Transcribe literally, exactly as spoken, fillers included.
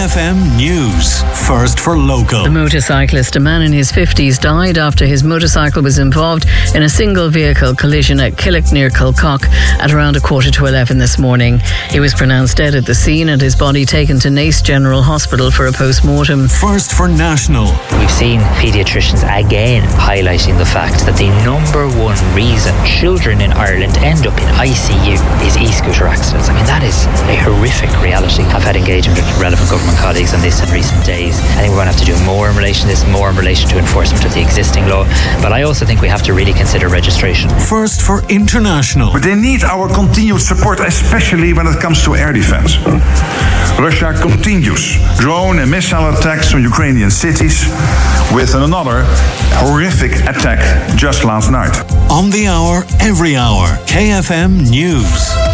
F M News. First for local. The motorcyclist, a man in his fifties, died after his motorcycle was involved in a single vehicle collision at Killick near Kilcock at around a quarter to eleven this morning. He was pronounced dead at the scene and his body taken to Naas General Hospital for a post-mortem. First for national. We've seen paediatricians again highlighting the fact that the number one reason children in Ireland end up in I C U is e-scooter accidents. I mean, that is a horrific reality. I've had engagement with relevant government colleagues on this in recent days. I think we're going to have to do more in relation to this, more in relation to enforcement of the existing law. But I also think we have to really consider registration. First for international. But they need our continued support, especially when it comes to air defense. Russia continues drone and missile attacks on Ukrainian cities, with another horrific attack just last night. On the hour, every hour. K F M News.